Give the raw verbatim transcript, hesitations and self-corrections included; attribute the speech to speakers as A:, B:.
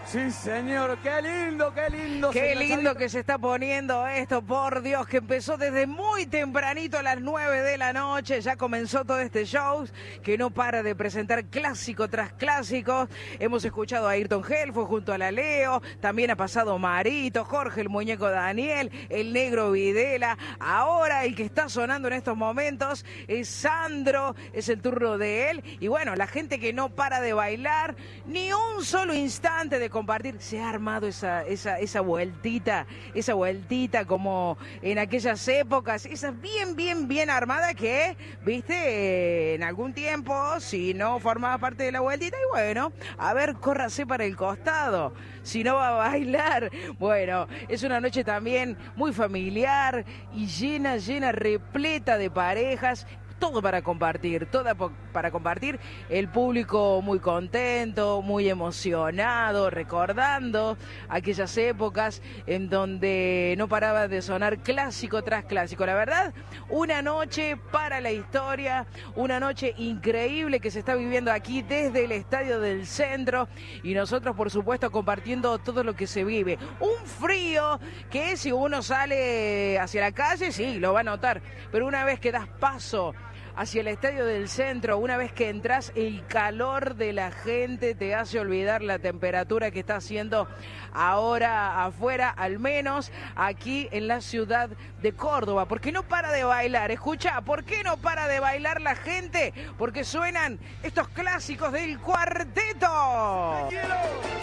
A: Sí, señor, qué lindo, qué lindo.
B: Qué
A: señor
B: lindo
A: Chavito.
B: que se está poniendo esto, por Dios, que empezó desde muy tempranito a las nueve de la noche, ya comenzó todo este show, que no para de presentar clásico tras clásico. Hemos escuchado a Ayrton Helfo junto a la Leo, también ha pasado Marito, Jorge el Muñeco Daniel, el Negro Videla. Ahora el que está sonando en estos momentos es Sandro, es el turno de él. Y bueno, la gente que no para de bailar, ni un solo instante de compartir. Se ha armado esa, esa, esa vueltita, esa vueltita como en aquellas épocas, esa bien, bien, bien armada que, viste, en algún tiempo, si no formaba parte de la vueltita, y bueno, a ver, córrase para el costado, si no va a bailar. Bueno, es una noche también muy familiar y llena, llena, repleta de parejas. Todo para compartir, toda para compartir, el público muy contento, muy emocionado, recordando aquellas épocas en donde no paraba de sonar clásico tras clásico. La verdad, una noche para la historia, una noche increíble que se está viviendo aquí desde el Estadio del Centro y nosotros, por supuesto, compartiendo todo lo que se vive. Un frío que si uno sale hacia la calle, sí, lo va a notar, pero una vez que das paso hacia el Estadio del Centro, una vez que entras, el calor de la gente te hace olvidar la temperatura que está haciendo ahora afuera, al menos aquí en la ciudad de Córdoba, porque no para de bailar. Escucha, ¿por qué no para de bailar la gente? Porque suenan estos clásicos del cuarteto.